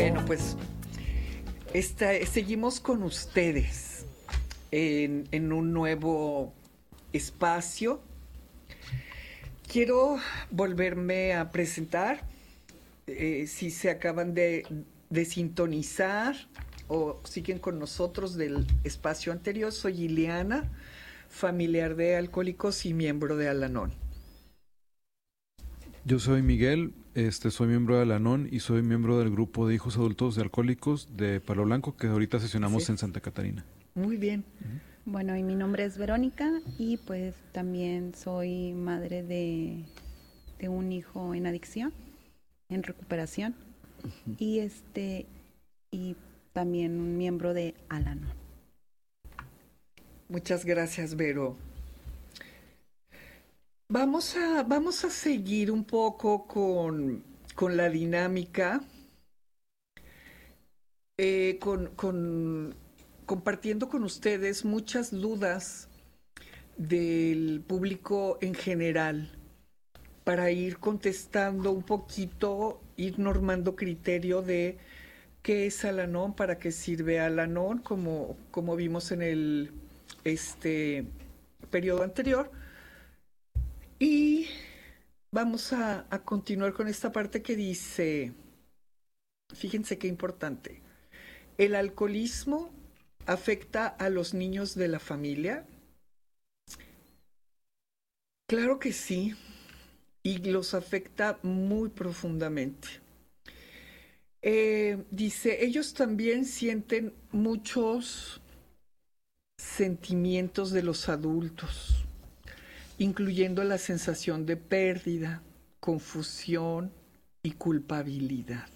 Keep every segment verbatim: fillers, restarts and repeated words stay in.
Bueno, pues esta, seguimos con ustedes en, en un nuevo espacio. Quiero volverme a presentar. Eh, si se acaban de, de sintonizar o siguen con nosotros del espacio anterior, soy Ileana, familiar de alcohólicos y miembro de Al-Anon. Yo soy Miguel, este, soy miembro de Al-Anon y soy miembro del grupo de hijos adultos de alcohólicos de Palo Blanco, que ahorita sesionamos sí. en Santa Catarina. Muy bien. Uh-huh. Bueno, y mi nombre es Verónica y pues también soy madre de, de un hijo en adicción, en recuperación, uh-huh. y este y también un miembro de Al-Anon. Muchas gracias, Vero. Vamos a, vamos a seguir un poco con, con la dinámica, eh, con, con, compartiendo con ustedes muchas dudas del público en general, para ir contestando un poquito, ir normando criterio de qué es Al-Anon, para qué sirve Al-Anon, como, como vimos en el este, periodo anterior. Y vamos a, a continuar con esta parte que dice, fíjense qué importante, ¿el alcoholismo afecta a los niños de la familia? Claro que sí, y los afecta muy profundamente. Eh, dice, ellos también sienten muchos sentimientos de los adultos, incluyendo la sensación de pérdida, confusión y culpabilidad.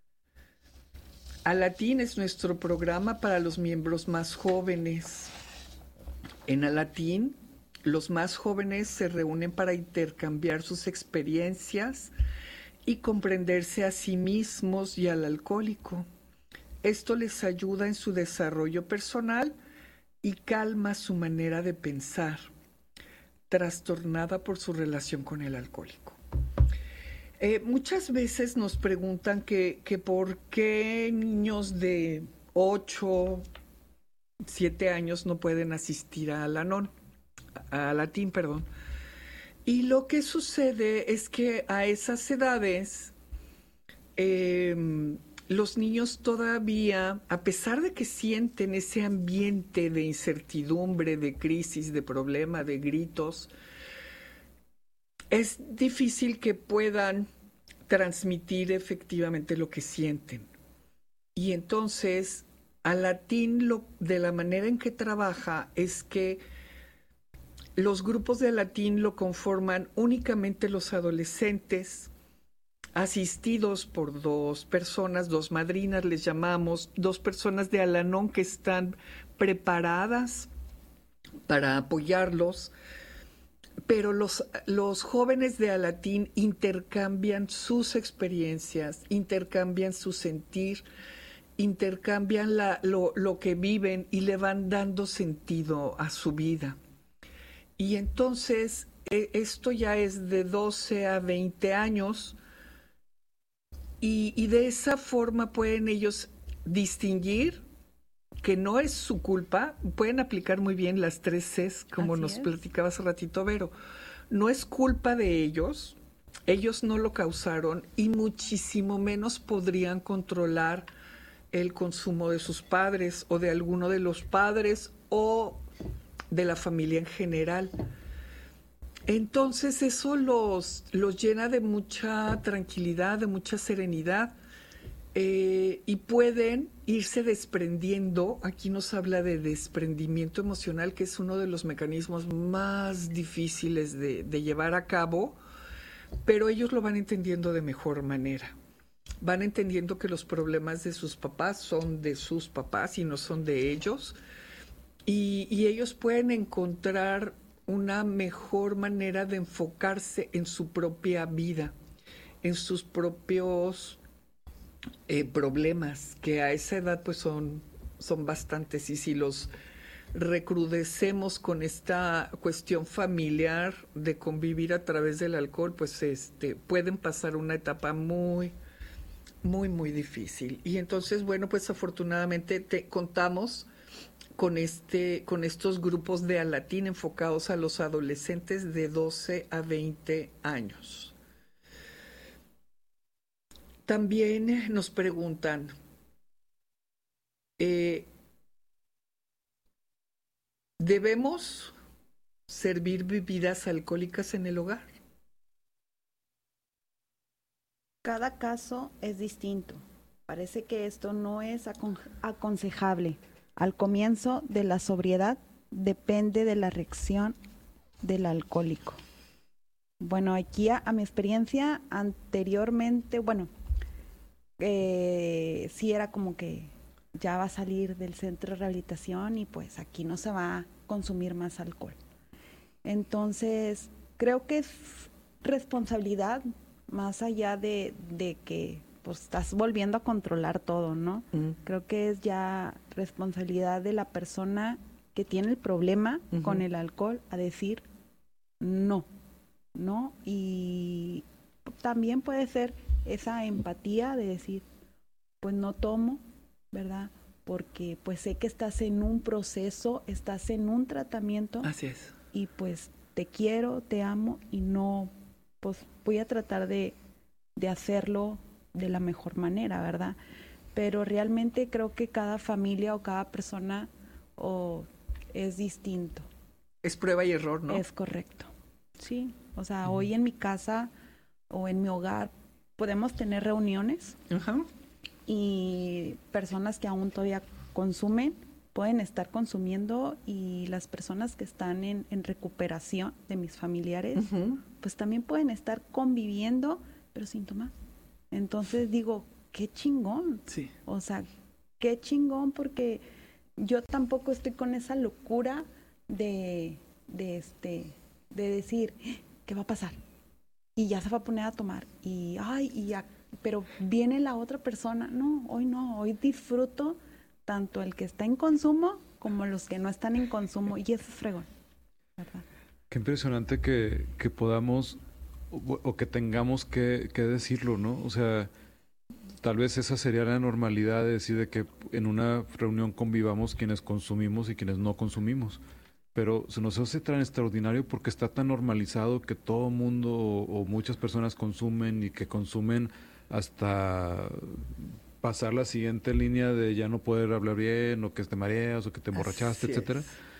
Alatín es nuestro programa para los miembros más jóvenes. En Alatín, los más jóvenes se reúnen para intercambiar sus experiencias y comprenderse a sí mismos y al alcohólico. Esto les ayuda en su desarrollo personal y calma su manera de pensar, trastornada por su relación con el alcohólico. Eh, muchas veces nos preguntan que, que por qué niños de ocho, siete años no pueden asistir a Al-Anon, a Alatín, perdón. Y lo que sucede es que a esas edades eh, los niños todavía, a pesar de que sienten ese ambiente de incertidumbre, de crisis, de problema, de gritos, es difícil que puedan transmitir efectivamente lo que sienten. Y entonces, Alatín, lo, de la manera en que trabaja, es que los grupos de Alatín lo conforman únicamente los adolescentes, asistidos por dos personas, dos madrinas les llamamos, dos personas de Al-Anon que están preparadas para apoyarlos, pero los, los jóvenes de Alatín intercambian sus experiencias, intercambian su sentir, intercambian la, lo, lo que viven y le van dando sentido a su vida. Y entonces, eh, esto ya es de doce a veinte años, y, y de esa forma pueden ellos distinguir que no es su culpa, pueden aplicar muy bien las tres Cs, como Así nos es. platicaba hace ratito Vero. No es culpa de ellos, ellos no lo causaron y muchísimo menos podrían controlar el consumo de sus padres o de alguno de los padres o de la familia en general. Entonces eso los, los llena de mucha tranquilidad, de mucha serenidad, eh, y pueden irse desprendiendo. Aquí nos habla de desprendimiento emocional, que es uno de los mecanismos más difíciles de, de llevar a cabo, pero ellos lo van entendiendo de mejor manera. Van entendiendo que los problemas de sus papás son de sus papás y no son de ellos, y, y ellos pueden encontrar una mejor manera de enfocarse en su propia vida, en sus propios eh, problemas, que a esa edad pues son, son bastantes, y si los recrudecemos con esta cuestión familiar de convivir a través del alcohol, pues este, pueden pasar una etapa muy, muy, muy difícil. Y entonces, bueno, pues afortunadamente te, contamos con, este, con estos grupos de Alatín enfocados a los adolescentes de doce a veinte años. También nos preguntan, eh, ¿debemos servir bebidas alcohólicas en el hogar? Cada caso es distinto. Parece que esto no es acon- aconsejable. Al comienzo de la sobriedad depende de la reacción del alcohólico. Bueno, aquí a, a mi experiencia anteriormente, bueno, eh, sí era como que ya va a salir del centro de rehabilitación y pues aquí no se va a consumir más alcohol. Entonces, creo que es responsabilidad más allá de, de que pues estás volviendo a controlar todo, ¿no? Mm. Creo que es ya responsabilidad de la persona que tiene el problema uh-huh. con el alcohol a decir no, ¿no? Y también puede ser esa empatía de decir, pues no tomo, ¿verdad? Porque pues sé que estás en un proceso, estás en un tratamiento. Así es. Y pues te quiero, te amo y no, pues voy a tratar de, de hacerlo de la mejor manera, ¿verdad? Pero realmente creo que cada familia o cada persona o, es distinto. Es prueba y error, ¿no? Es correcto, sí. O sea, uh-huh. hoy en mi casa o en mi hogar podemos tener reuniones uh-huh. y personas que aún todavía consumen pueden estar consumiendo y las personas que están en, en recuperación de mis familiares, uh-huh. pues también pueden estar conviviendo, pero sin tomar. Entonces digo, qué chingón. Sí. O sea, qué chingón porque yo tampoco estoy con esa locura de, de, este, de decir, ¿qué va a pasar? Y ya se va a poner a tomar. Y, ay, y ya, pero viene la otra persona. No, hoy no, hoy disfruto tanto el que está en consumo como los que no están en consumo, y eso es fregón, ¿verdad? Qué impresionante que, que podamos o, o que tengamos que, que decirlo, ¿no? O sea, tal vez esa sería la normalidad de decir de que en una reunión convivamos quienes consumimos y quienes no consumimos, pero se nos hace tan extraordinario porque está tan normalizado que todo mundo o, o muchas personas consumen y que consumen hasta pasar la siguiente línea de ya no poder hablar bien, o que te mareas, o que te emborrachaste, etcétera.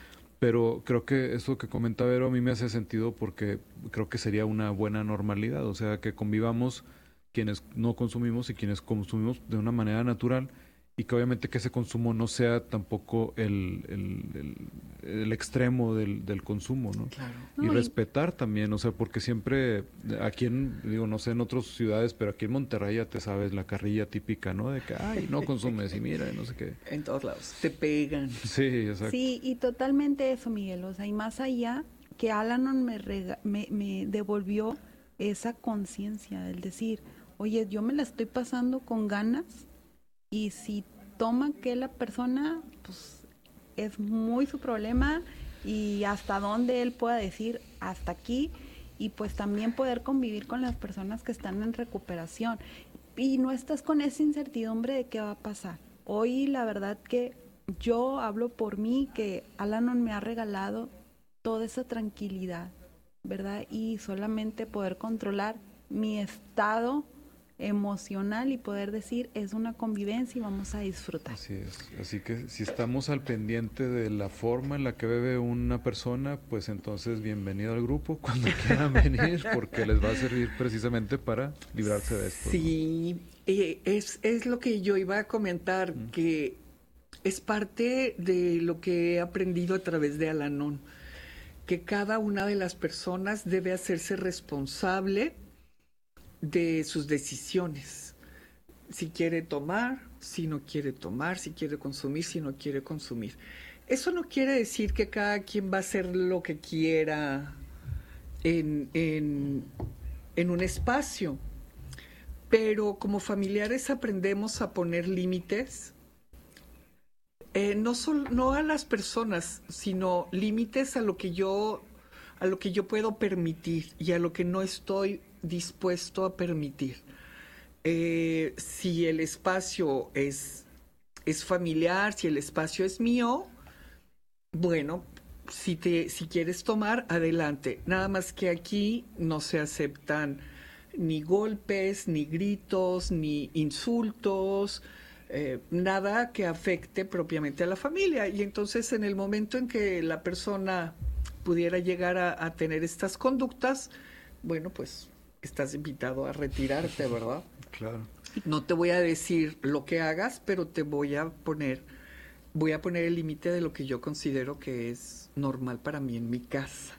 Pero creo que eso que comenta Vero a mí me hace sentido porque creo que sería una buena normalidad, o sea, que convivamos quienes no consumimos y quienes consumimos de una manera natural y que obviamente que ese consumo no sea tampoco el, el, el, el extremo del, del consumo, ¿no? Claro. Y no, respetar y... también, o sea, porque siempre aquí en, digo, no sé en otras ciudades, pero aquí en Monterrey ya te sabes la carrilla típica, ¿no? De que, ay, no consumes y mira, no sé qué. En todos lados, te pegan. Sí, exacto. Sí, y totalmente eso, Miguel, o sea, y más allá que Al-Anon me, rega- me, me devolvió esa conciencia del decir, oye, yo me la estoy pasando con ganas. Y si toma que la persona, pues es muy su problema y hasta dónde él pueda decir hasta aquí y pues también poder convivir con las personas que están en recuperación y no estás con esa incertidumbre de qué va a pasar. Hoy la verdad que yo hablo por mí que Al-Anon me ha regalado toda esa tranquilidad, ¿verdad? Y solamente poder controlar mi estado emocional y poder decir es una convivencia y vamos a disfrutar. Así es, así que si estamos al pendiente de la forma en la que bebe una persona, pues entonces bienvenido al grupo cuando quieran venir porque les va a servir precisamente para librarse de esto. Sí, ¿no? eh, es, es lo que yo iba a comentar, mm. que es parte de lo que he aprendido a través de Al-Anon, que cada una de las personas debe hacerse responsable de sus decisiones, si quiere tomar, si no quiere tomar, si quiere consumir, si no quiere consumir. Eso no quiere decir que cada quien va a hacer lo que quiera en, en, en un espacio, pero como familiares aprendemos a poner límites, eh, no, sol, no a las personas, sino límites a lo que yo, a lo que yo puedo permitir y a lo que no estoy dispuesto a permitir. eh, si el espacio es, es familiar, si el espacio es mío, bueno, si, te, si quieres tomar, adelante. Nada más que aquí no se aceptan ni golpes, ni gritos, ni insultos, eh, nada que afecte propiamente a la familia. Y entonces en el momento en que la persona pudiera llegar a, a tener estas conductas, bueno, pues estás invitado a retirarte, ¿verdad? Claro. No te voy a decir lo que hagas, pero te voy a poner, voy a poner el límite de lo que yo considero que es normal para mí en mi casa.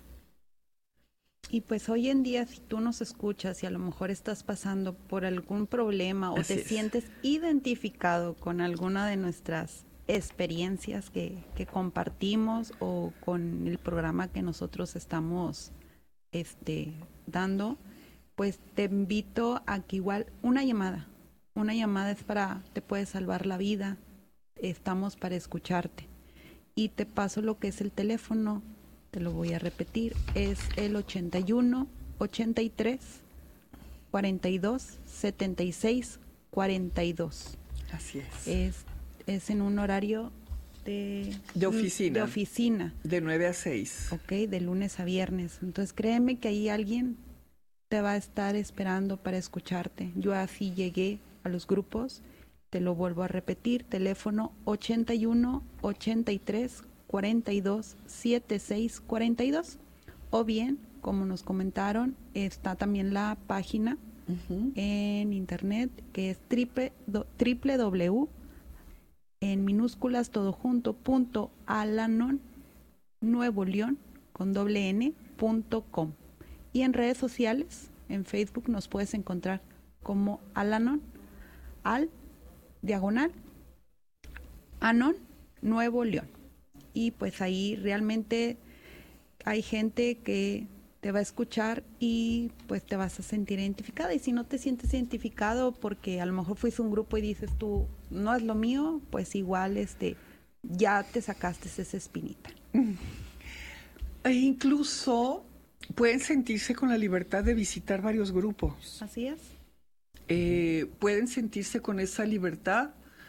Y pues hoy en día, si tú nos escuchas y a lo mejor estás pasando por algún problema o Así te es. sientes identificado con alguna de nuestras experiencias que, que compartimos o con el programa que nosotros estamos este, dando, pues te invito a que igual una llamada, una llamada es para, te puede salvar la vida, estamos para escucharte. Y te paso lo que es el teléfono. Te lo voy a repetir, es el ochenta y uno, ochenta y tres, cuarenta y dos, setenta y seis, cuarenta y dos. Así es. Es, es en un horario de, De oficina. De oficina, De nueve a seis. ok, de lunes a viernes. Entonces créeme que ahí alguien te va a estar esperando para escucharte. Yo así llegué a los grupos, te lo vuelvo a repetir, teléfono ochenta y uno, ochenta y tres, cuarenta y dos, setenta y seis, cuarenta y dos. O bien, como nos comentaron, está también la página Uh-huh. en internet que es triple, do, triple w en minúsculas todo junto punto alanon nuevo león con doble n punto com. Y en redes sociales, en Facebook nos puedes encontrar como Alanon, al diagonal Anon Nuevo León. Y pues ahí realmente hay gente que te va a escuchar y pues te vas a sentir identificada. Y si no te sientes identificado porque a lo mejor fuiste un grupo y dices tú, no es lo mío, pues igual este ya te sacaste esa espinita. E incluso pueden sentirse con la libertad de visitar varios grupos. Así es. Eh, pueden sentirse con esa libertad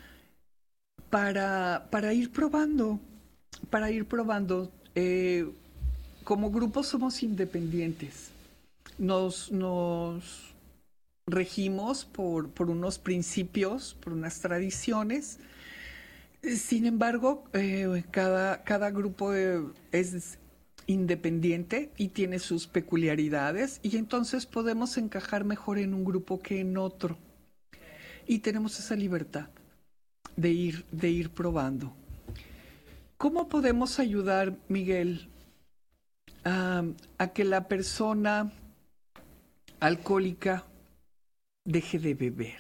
para, para ir probando, para ir probando. Eh, como grupo somos independientes. Nos, nos regimos por, por unos principios, por unas tradiciones. Sin embargo, eh, cada, cada grupo eh, es independiente y tiene sus peculiaridades y entonces podemos encajar mejor en un grupo que en otro. Y tenemos esa libertad de ir, de ir probando. ¿Cómo podemos ayudar, Miguel, a, a que la persona alcohólica deje de beber?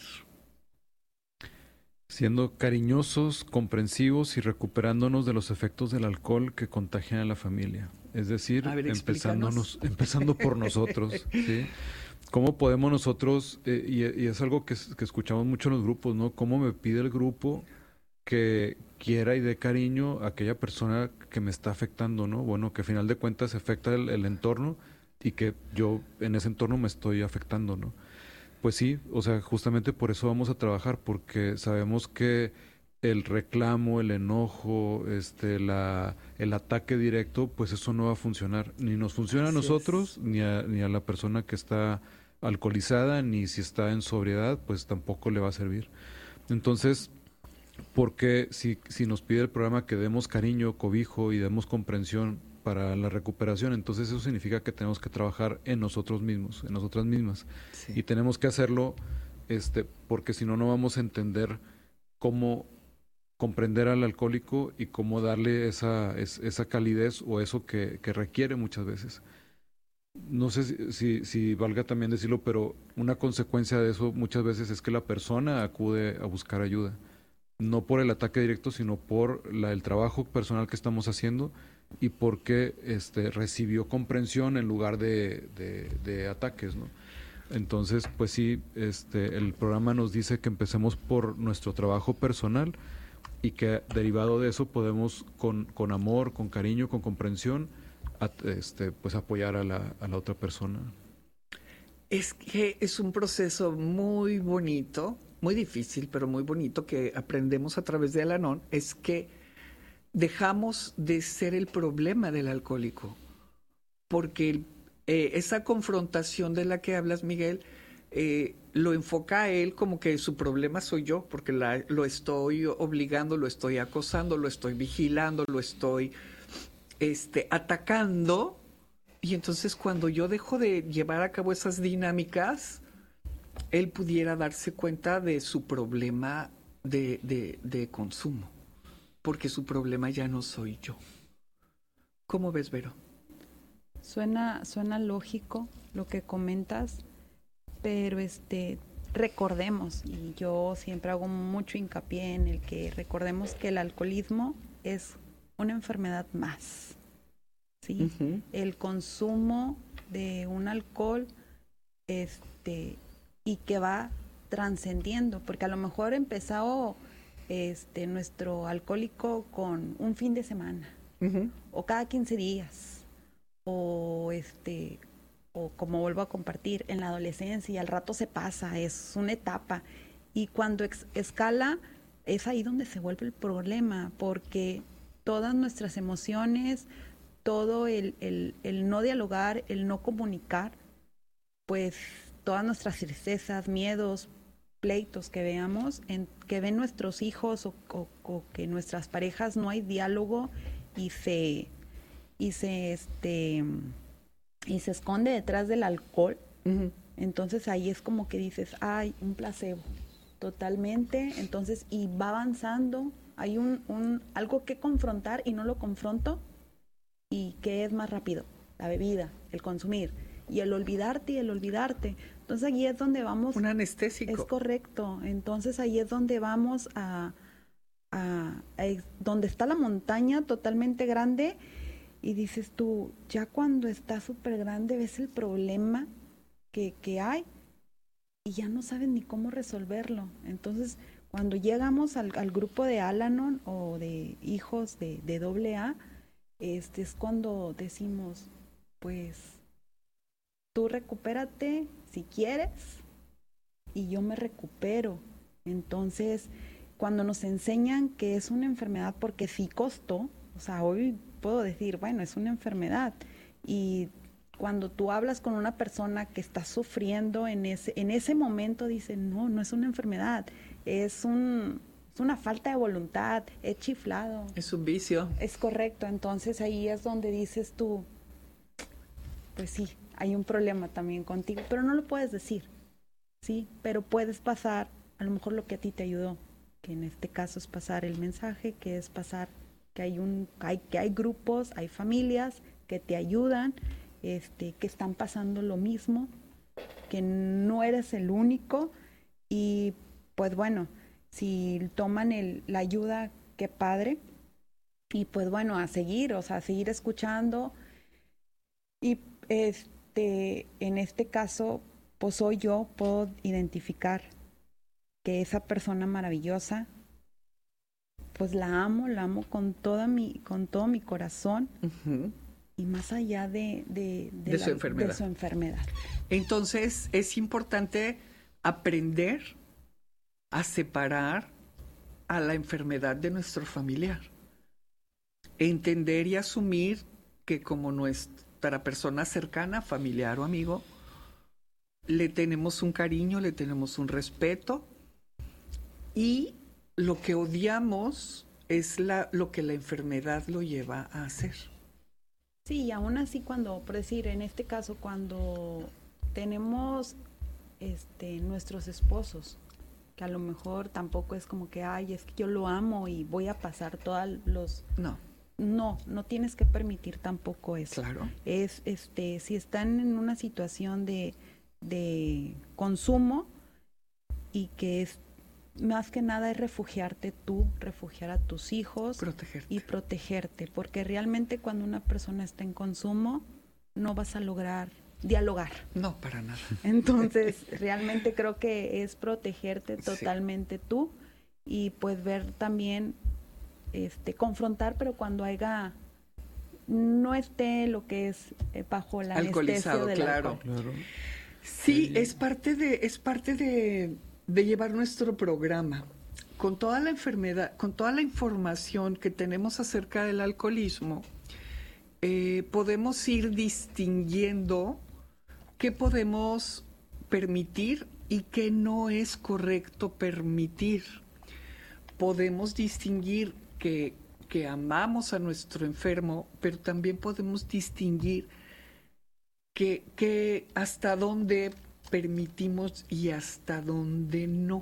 Siendo cariñosos, comprensivos y recuperándonos de los efectos del alcohol que contagian a la familia. Es decir, ver, empezándonos, empezando por nosotros, ¿sí? ¿Cómo podemos nosotros, eh, y, y es algo que, que escuchamos mucho en los grupos, ¿no? ¿Cómo me pide el grupo que quiera y dé cariño a aquella persona que me está afectando, ¿no? Bueno, que al final de cuentas afecta el, el entorno y que yo en ese entorno me estoy afectando, ¿no? Pues sí, o sea, justamente por eso vamos a trabajar, porque sabemos que el reclamo, el enojo, este, la, el ataque directo, pues eso no va a funcionar. Ni nos funciona a Así nosotros, es. ni a, ni a la persona que está alcoholizada, ni si está en sobriedad, pues tampoco le va a servir. Entonces, porque si, si nos pide el programa que demos cariño, cobijo y demos comprensión para la recuperación, entonces eso significa que tenemos que trabajar en nosotros mismos, en nosotras mismas. Sí. Y tenemos que hacerlo este, porque si no, no vamos a entender cómo comprender al alcohólico y cómo darle esa, es, esa calidez o eso que, que requiere muchas veces. No sé si, si, si valga también decirlo, pero una consecuencia de eso muchas veces es que la persona acude a buscar ayuda. No por el ataque directo, sino por la, el trabajo personal que estamos haciendo y porque este, recibió comprensión en lugar de, de, de ataques, ¿no? Entonces, pues sí, este, el programa nos dice que empecemos por nuestro trabajo personal y que derivado de eso podemos con, con amor, con cariño, con comprensión, a, este, pues apoyar a la, a la otra persona. Es que es un proceso muy bonito, muy difícil, pero muy bonito que aprendemos a través de Al-Anon, es que dejamos de ser el problema del alcohólico, porque eh, esa confrontación de la que hablas, Miguel, eh, lo enfoca a él como que su problema soy yo, porque la, lo estoy obligando, lo estoy acosando, lo estoy vigilando, lo estoy este, atacando. Y entonces cuando yo dejo de llevar a cabo esas dinámicas, él pudiera darse cuenta de su problema de, de, de consumo, porque su problema ya no soy yo. ¿Cómo ves, Vero? Suena, suena lógico lo que comentas, pero este, recordemos, y yo siempre hago mucho hincapié en el que recordemos que el alcoholismo es una enfermedad más. ¿Sí? Uh-huh. El consumo de un alcohol este, y que va trascendiendo, porque a lo mejor empezó este, nuestro alcohólico con un fin de semana, uh-huh. o cada quince días, o este o como vuelvo a compartir, en la adolescencia, y al rato se pasa, es una etapa, y cuando ex- escala, es ahí donde se vuelve el problema, porque todas nuestras emociones, todo el, el, el no dialogar, el no comunicar, pues todas nuestras tristezas, miedos, pleitos que veamos, en, que ven nuestros hijos o, o, o que nuestras parejas no hay diálogo y se y se este y se esconde detrás del alcohol. Uh-huh. Entonces ahí es como que dices, ay, un placebo, totalmente. Entonces, y va avanzando, hay un, un algo que confrontar y no lo confronto. ¿Y qué es más rápido? La bebida, el consumir, y el olvidarte y el olvidarte. Entonces ahí es donde vamos... Un anestésico. Es correcto. Entonces ahí es donde vamos a... a, a donde está la montaña totalmente grande, y dices tú, ya cuando está súper grande ves el problema que, que hay y ya no sabes ni cómo resolverlo. Entonces cuando llegamos al, al grupo de Al-Anon o de hijos de, de doble A, Este es cuando decimos, pues, tú recupérate si quieres y yo me recupero. Entonces, cuando nos enseñan que es una enfermedad, porque sí costó, o sea, hoy puedo decir, bueno, es una enfermedad. Y cuando tú hablas con una persona que está sufriendo en ese, en ese momento, dice, no, no es una enfermedad, es un... es una falta de voluntad, es chiflado. Es un vicio. Es correcto, entonces ahí es donde dices tú, pues sí, hay un problema también contigo, pero no lo puedes decir, ¿sí? Pero puedes pasar a lo mejor lo que a ti te ayudó, que en este caso es pasar el mensaje, que es pasar que hay un, hay, que hay grupos, hay familias que te ayudan, este, que están pasando lo mismo, que no eres el único, y pues bueno, si toman el, la ayuda, qué padre, y pues bueno, a seguir, o sea, a seguir escuchando, y este, en este caso, pues hoy yo puedo identificar que esa persona maravillosa, pues la amo, la amo con toda mi, con todo mi corazón, uh-huh. y más allá de, de, de, de, la, su enfermedad. de su enfermedad. Entonces, es importante aprender a separar a la enfermedad de nuestro familiar. Entender y asumir que como nuestra persona cercana, familiar o amigo, le tenemos un cariño, le tenemos un respeto, y lo que odiamos es la, lo que la enfermedad lo lleva a hacer. Sí, y aún así cuando, por decir, en este caso, cuando tenemos este, nuestros esposos, que a lo mejor tampoco es como que, ay, es que yo lo amo y voy a pasar todos los... No. No, no tienes que permitir tampoco eso. Claro. Es, este, si están en una situación de, de consumo, y que es, más que nada es refugiarte tú, refugiar a tus hijos. Protegerte. Y protegerte, porque realmente cuando una persona está en consumo, no vas a lograr dialogar. No, para nada. Entonces, realmente creo que es protegerte totalmente, sí, tú, y pues ver también, este, confrontar, pero cuando haya, no esté lo que es eh, bajo la anestesia del claro. alcohol. Claro. Sí, es parte de, es parte de, de llevar nuestro programa. Con toda la enfermedad, con toda la información que tenemos acerca del alcoholismo, eh, podemos ir distinguiendo qué podemos permitir y qué no es correcto permitir. Podemos distinguir que, que amamos a nuestro enfermo, pero también podemos distinguir que, que hasta dónde permitimos y hasta dónde no.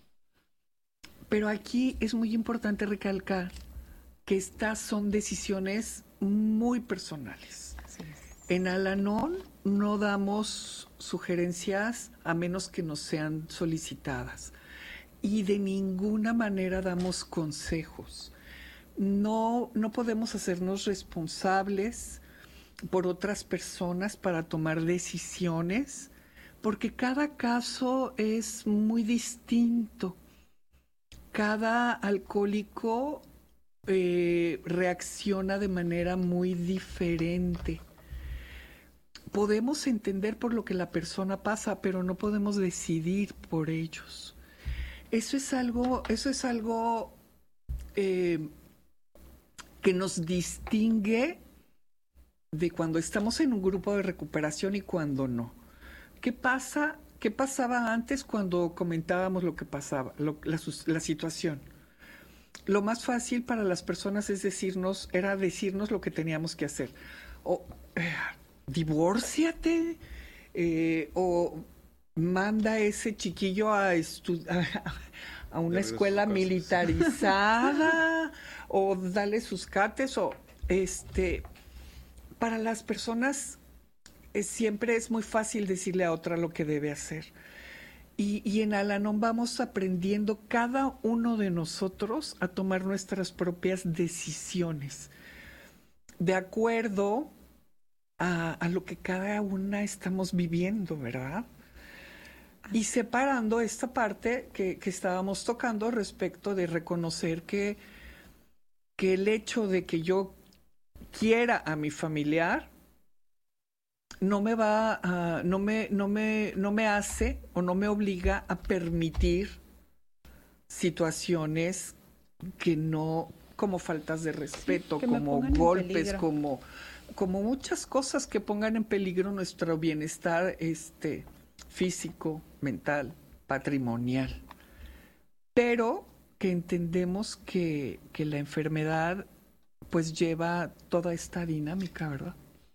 Pero aquí es muy importante recalcar que estas son decisiones muy personales. Así es. En Al-Anon no damos sugerencias a menos que nos sean solicitadas y de ninguna manera damos consejos. No, no podemos hacernos responsables por otras personas para tomar decisiones porque cada caso es muy distinto. Cada alcohólico eh, reacciona de manera muy diferente. Podemos entender por lo que la persona pasa, pero no podemos decidir por ellos. Eso es algo, eso es algo eh, que nos distingue de cuando estamos en un grupo de recuperación y cuando no. ¿Qué pasa? ¿Qué pasaba antes cuando comentábamos lo que pasaba, lo, la, la situación? Lo más fácil para las personas es decirnos, era decirnos lo que teníamos que hacer. O eh, divórciate, eh, o manda ese chiquillo a, estu a, a una escuela militarizada, o dale sus cates, o este, para las personas siempre es muy fácil decirle a otra lo que debe hacer. Y, y en Al-Anon vamos aprendiendo cada uno de nosotros a tomar nuestras propias decisiones de acuerdo a, a lo que cada una estamos viviendo, ¿verdad? Y separando esta parte que, que estábamos tocando respecto de reconocer que, que el hecho de que yo quiera a mi familiar no me va a, no me, no me, no me hace o no me obliga a permitir situaciones que no, como faltas de respeto, sí, como golpes, como, como muchas cosas que pongan en peligro nuestro bienestar este, físico, mental, patrimonial. Pero que entendemos que, que la enfermedad pues lleva toda esta dinámica, ¿verdad?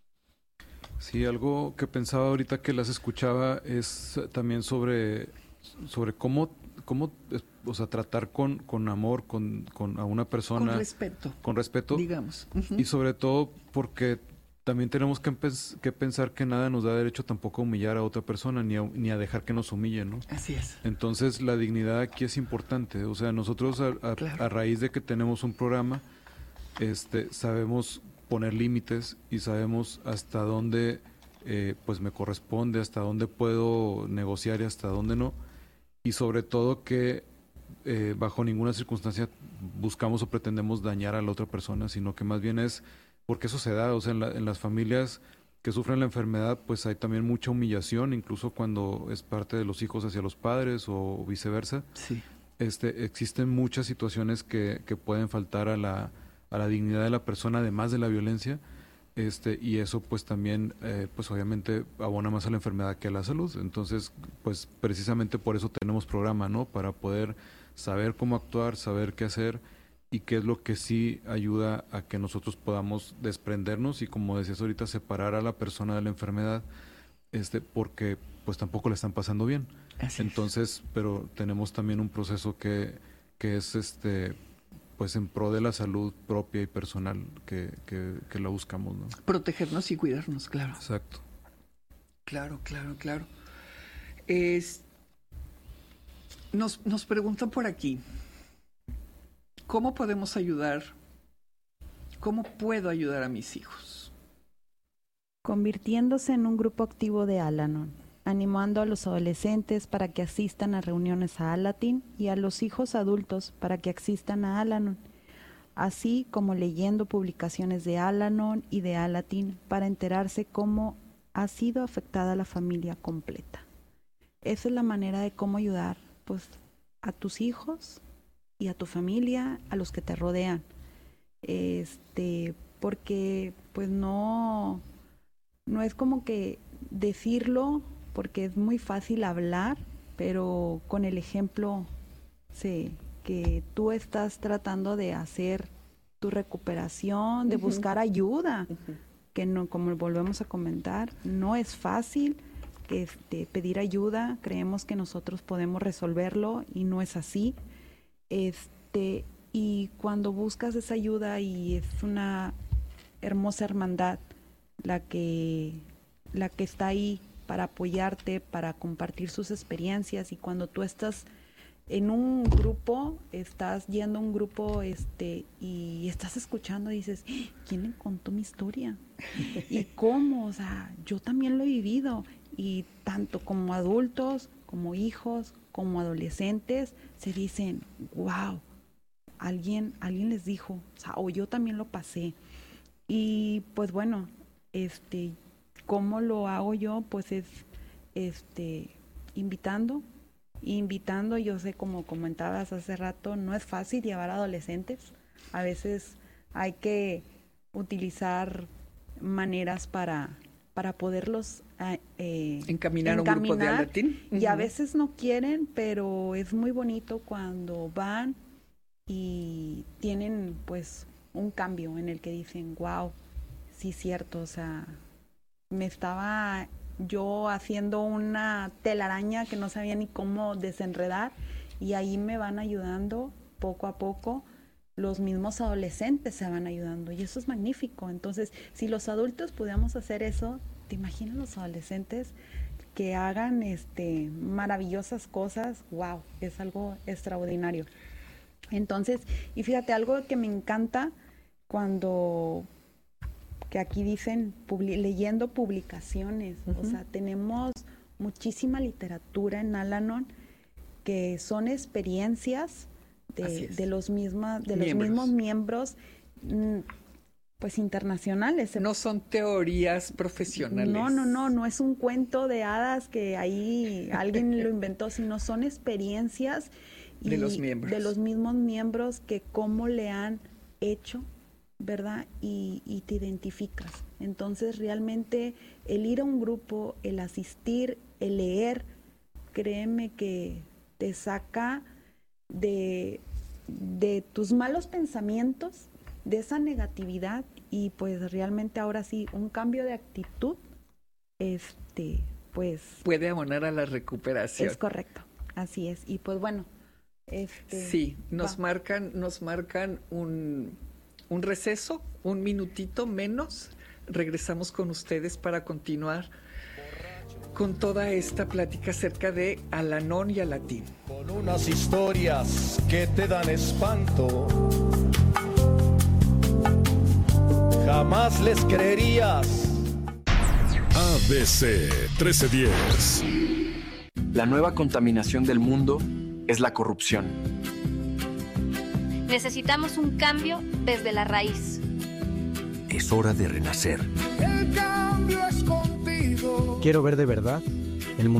Sí, algo que pensaba ahorita que las escuchaba es también sobre, sobre cómo, cómo o sea, tratar con, con amor con, con a una persona. Con respeto. Con respeto. Digamos. Uh-huh. Y sobre todo porque también tenemos que, que pensar que nada nos da derecho tampoco a humillar a otra persona, ni a, ni a dejar que nos humillen, ¿no? Así es. Entonces la dignidad aquí es importante. O sea, nosotros a, a, claro. a raíz de que tenemos un programa, este, sabemos poner límites y sabemos hasta dónde eh, pues me corresponde, hasta dónde puedo negociar y hasta dónde no, y sobre todo que eh, bajo ninguna circunstancia buscamos o pretendemos dañar a la otra persona, sino que más bien es porque eso se da, o sea, en, la, en las familias que sufren la enfermedad pues hay también mucha humillación, incluso cuando es parte de los hijos hacia los padres o viceversa. Sí. Este, existen muchas situaciones que, que pueden faltar a la a la dignidad de la persona, además de la violencia, este, y eso pues también, eh, pues obviamente abona más a la enfermedad que a la salud. Entonces, pues precisamente por eso tenemos programa, ¿no? Para poder saber cómo actuar, saber qué hacer y qué es lo que sí ayuda a que nosotros podamos desprendernos y, como decías ahorita, separar a la persona de la enfermedad, este, porque pues tampoco la están pasando bien. Así Entonces, es. Pero tenemos también un proceso que, que es este pues en pro de la salud propia y personal que, que, que la buscamos, ¿no? Protegernos y cuidarnos, claro. Exacto. Claro, claro, claro. Es, nos, nos preguntan por aquí, ¿cómo podemos ayudar? ¿Cómo puedo ayudar a mis hijos? Convirtiéndose en un grupo activo de Al-Anon, animando a los adolescentes para que asistan a reuniones a Alatín y a los hijos adultos para que asistan a Al-Anon, así como leyendo publicaciones de Al-Anon y de Alatín para enterarse cómo ha sido afectada la familia completa. Esa es la manera de cómo ayudar, pues, a tus hijos y a tu familia, a los que te rodean. Este, porque, pues, no, no es como que decirlo, porque es muy fácil hablar, pero con el ejemplo, sí, que tú estás tratando de hacer tu recuperación, de uh-huh. buscar ayuda, uh-huh. que no, como volvemos a comentar, no es fácil. Este, pedir ayuda, creemos que nosotros podemos resolverlo y no es así. Este, y cuando buscas esa ayuda, y es una hermosa hermandad la que, la que está ahí para apoyarte, para compartir sus experiencias, y cuando tú estás en un grupo, estás yendo a un grupo este, y estás escuchando y dices, ¿quién le contó mi historia? ¿Y cómo? O sea, yo también lo he vivido. Y tanto como adultos, como hijos, como adolescentes, se dicen, wow, alguien, alguien les dijo, o sea, o yo también lo pasé. Y pues bueno, este, ¿cómo lo hago yo? Pues es este, invitando, invitando, yo sé, como comentabas hace rato, no es fácil llevar a adolescentes. A veces hay que utilizar maneras para... para poderlos eh, encaminar a un grupo de Alatín. Y uh-huh. a veces no quieren, pero es muy bonito cuando van y tienen pues un cambio en el que dicen, wow, sí, cierto, o sea, me estaba yo haciendo una telaraña que no sabía ni cómo desenredar, y ahí me van ayudando poco a poco. Los mismos adolescentes se van ayudando, y eso es magnífico. Entonces, si los adultos pudiéramos hacer eso, ¿te imaginas los adolescentes que hagan este, maravillosas cosas? ¡Wow! Es algo extraordinario. Entonces, y fíjate, algo que me encanta cuando, que aquí dicen, publi- leyendo publicaciones, uh-huh. o sea, tenemos muchísima literatura en Al-Anon que son experiencias De, de los mismos de los mismos miembros pues internacionales. No son teorías profesionales. No, no, no, no es un cuento de hadas que ahí alguien lo inventó, sino son experiencias y de los miembros. De los mismos miembros que cómo le han hecho, ¿verdad? Y, y te identificas. Entonces, realmente el ir a un grupo, el asistir, el leer, créeme que te saca de, de tus malos pensamientos, de esa negatividad, y pues realmente ahora sí, un cambio de actitud, este, pues... puede abonar a la recuperación. Es correcto, así es. Y pues bueno, este... sí, nos va. marcan, nos marcan un, un receso, un minutito menos. Regresamos con ustedes para continuar con toda esta plática acerca de Al-Anon y Alatín. Con unas historias que te dan espanto, jamás les creerías. A B C trece diez. La nueva contaminación del mundo es la corrupción. Necesitamos un cambio desde la raíz. Es hora de renacer. El cambio es contigo. Quiero ver de verdad